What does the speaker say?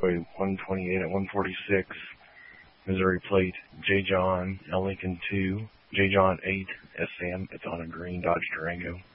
weighed 128 at 146. Missouri plate, J. John, L. Lincoln 2, J. John 8, S. Sam. It's on a green Dodge Durango.